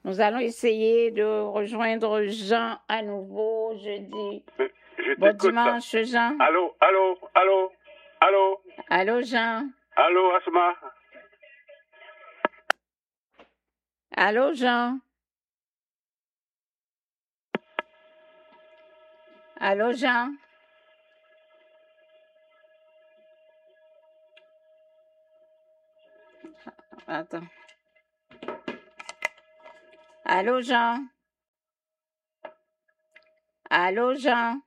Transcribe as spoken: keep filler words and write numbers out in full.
Nous allons essayer de rejoindre Jean à nouveau jeudi. Je Bon t'écoute. dimanche, Jean. Allô, allô, allô, allô, Allô, Jean. allô, Asma. Allô, Jean. Allô, Jean. Attends. Allô, Jean. Allô, Jean.